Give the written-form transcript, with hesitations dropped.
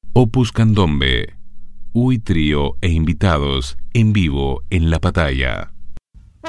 Opus Candombe, Uy Trío e invitados en vivo en La Pataya.